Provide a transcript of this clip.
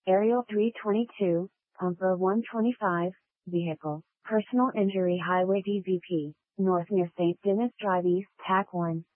Aerial 322, Pumper 125, Vehicle, Personal Injury Highway DVP, North near St. Denis Drive East, TAC 1.